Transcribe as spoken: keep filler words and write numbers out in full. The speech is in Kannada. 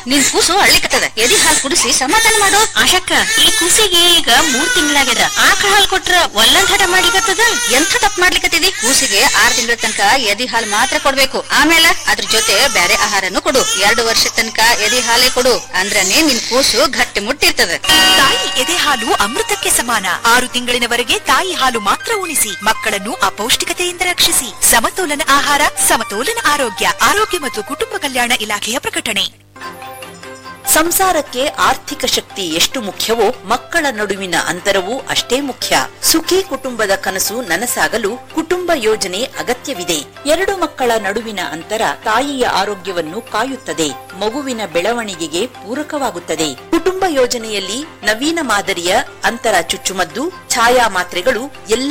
ನಿನ್ ಕೂಸು ಅಳ್ಳಿಕತ್ತದ, ಎದಿ ಹಾಲು ಕುಡಿಸಿ ಸಮಾಧಾನ ಮಾಡು. ಆಶಕ್ಕ, ಈ ಕೂಸಿಗೆ ಈಗ ಮೂರ್ ತಿಂಗಳಾಗ್ಯದ. ಆಕಳ ಹಾಲು ಕೊಟ್ರ ಒಲ್ಲಂದ್ ಹಠ ಮಾಡಿಕತ್ತದ. ಎಂಥ ತಪ್ಪು ಮಾಡ್ಲಿಕತ್ತಿದಿ? ಕೂಸಿಗೆ ಆರ್ ತಿಂಗಳ ತನಕ ಎದಿ ಹಾಲು ಮಾತ್ರ ಕೊಡ್ಬೇಕು. ಆಮೇಲೆ ಅದ್ರ ಜೊತೆ ಬೇರೆ ಆಹಾರನು ಕೊಡು. ಎರಡು ವರ್ಷ ತನಕ ಎದಿ ಹಾಲೇ ಕೊಡು, ಅಂದ್ರನೇ ನಿನ್ ಕೂಸು ಗಟ್ಟಿ ಮುಟ್ಟಿರ್ತದ. ತಾಯಿ ಎದೆ ಹಾಲು ಅಮೃತಕ್ಕೆ ಸಮಾನ. ಆರು ತಿಂಗಳಿನವರೆಗೆ ತಾಯಿ ಹಾಲು ಮಾತ್ರ ಉಣಿಸಿ, ಮಕ್ಕಳನ್ನು ಅಪೌಷ್ಟಿಕತೆಯಿಂದ ರಕ್ಷಿಸಿ. ಸಮತೋಲನ ಆಹಾರ, ಸಮತೋಲನ ಆರೋಗ್ಯ. ಆರೋಗ್ಯ ಮತ್ತು ಕುಟುಂಬ ಕಲ್ಯಾಣ ಇಲಾಖೆಯ ಪ್ರಕಟಣೆ. ಸಂಸಾರಕ್ಕೆ ಆರ್ಥಿಕ ಶಕ್ತಿ ಎಷ್ಟು ಮುಖ್ಯವೋ ಮಕ್ಕಳ ನಡುವಿನ ಅಂತರವೂ ಅಷ್ಟೇ ಮುಖ್ಯ. ಸುಖಿ ಕುಟುಂಬದ ಕನಸು ನನಸಾಗಲು ಕುಟುಂಬ ಯೋಜನೆ ಅಗತ್ಯವಿದೆ. ಎರಡು ಮಕ್ಕಳ ನಡುವಿನ ಅಂತರ ತಾಯಿಯ ಆರೋಗ್ಯವನ್ನು ಕಾಯುತ್ತದೆ, ಮಗುವಿನ ಬೆಳವಣಿಗೆಗೆ ಪೂರಕವಾಗುತ್ತದೆ. ಕುಟುಂಬ ಯೋಜನೆಯಲ್ಲಿ ನವೀನ ಮಾದರಿಯ ಅಂತರ ಚುಚ್ಚುಮದ್ದು, ಛಾಯಾ ಮಾತ್ರೆಗಳು ಎಲ್ಲ